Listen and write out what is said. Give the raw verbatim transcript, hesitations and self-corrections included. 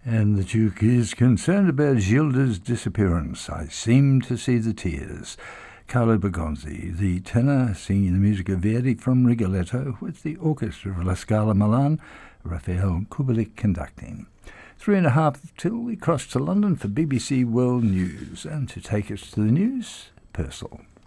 And the Duke is concerned about Gilda's disappearance. I seem to see the tears. Carlo Bergonzi, the tenor, singing the music of Verdi from Rigoletto with the orchestra of La Scala Milan, Raphael Kubelik conducting. Three and a half till we cross to London for B B C World News. And to take us to the news, Purcell.